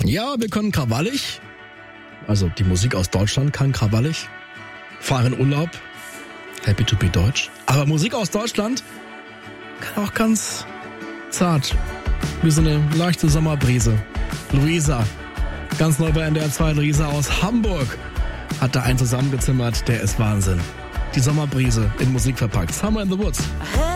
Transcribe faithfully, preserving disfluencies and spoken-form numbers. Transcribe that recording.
Ja, wir können krawallig. Also die Musik aus Deutschland kann krawallig. Fahren in Urlaub. Happy to be Deutsch. Aber Musik aus Deutschland kann auch ganz zart. Wie so eine leichte Sommerbrise. Luisa, ganz neu bei N D R zwei, Luisa aus Hamburg, hat da einen zusammengezimmert, der ist Wahnsinn. Die Sommerbrise in Musik verpackt. Summer in the Woods.